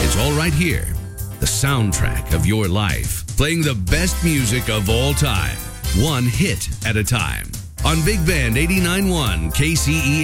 It's all right here. The soundtrack of your life, playing the best music of all time, one hit at a time. On Big Band 89.1 KCE